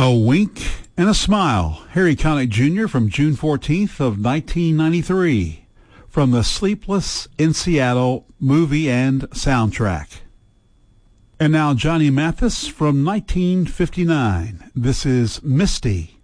A Wink and a Smile, Harry Connick Jr. from June 14th of 1993, from the Sleepless in Seattle movie and soundtrack. And now Johnny Mathis from 1959. This is Misty.